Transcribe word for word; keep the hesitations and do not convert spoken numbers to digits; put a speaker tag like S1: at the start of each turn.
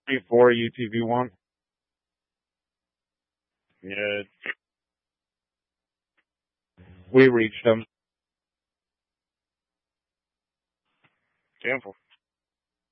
S1: three four U T V one. Yeah, we reached them. Careful.